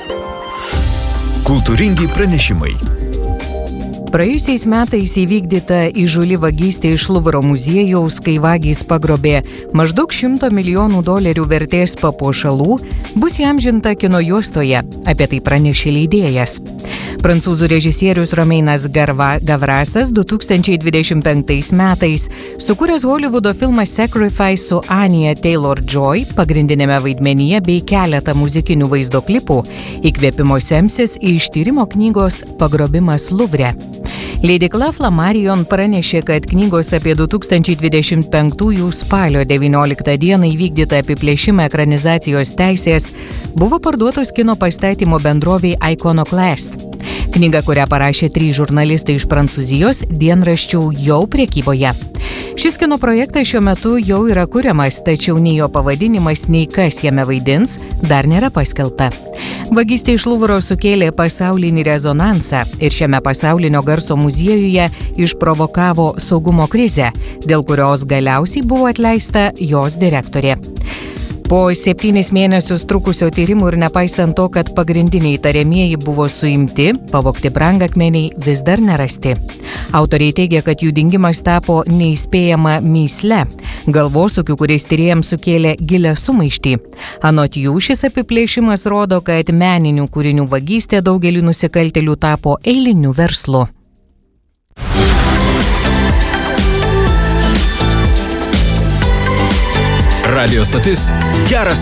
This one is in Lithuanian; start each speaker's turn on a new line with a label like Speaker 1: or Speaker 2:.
Speaker 1: Kultūringi pranešimai.
Speaker 2: Praėjusiais metais įvykdyta įžūli vagystė iš Luvro muziejaus, kai vagys pagrobė maždaug $100 milijonų vertės papuošalų, bus įamžinta kino juostoje, apie tai pranešė leidėjas. Prancūzų režisierius Romeinas Gavrasas 2025 metais sukūręs Hollywoodo filmą Sacrifice su Anya Taylor-Joy pagrindinėme vaidmenyje bei keletą muzikinių vaizdo klipų įkvėpimo semsis iš tyrimo knygos Pagrobimas Luvre. Leidykla Flammarion pranešė, kad knygos apie 2025 spalio 19 dieną įvykdytą apiplėšimą ekranizacijos teisės buvo parduotos kino pastatymo bendrovei Iconoclast. Knyga, kurią parašė 3 žurnalistai iš Prancūzijos, dienraščių jau prekyboje. Šis kino projektas šiuo metu jau yra kuriamas, tačiau nei jo pavadinimas, nei kas jame vaidins, dar nėra paskelbta. Vagystė iš Luvro sukėlė pasaulinį rezonansą ir šiame pasaulinio garso muziejuje išprovokavo saugumo krizę, dėl kurios galiausiai buvo atleista jos direktorė. Po 7 mėnesius trukusio tyrimų ir nepaisant to, kad pagrindiniai įtariamieji buvo suimti, pavogti brangakmeniai vis dar nerasti. Autoriai teigia, kad jų dingimas tapo neįspėjama mįsle, galvosūkių, kuris tyrėjams sukėlė gilią sumaištį. Anot jų, šis apiplėšimas rodo, kad meninių kūrinių vagystė daugeliui nusikaltėlių tapo eiliniu verslu.
Speaker 1: Radio stotis Geras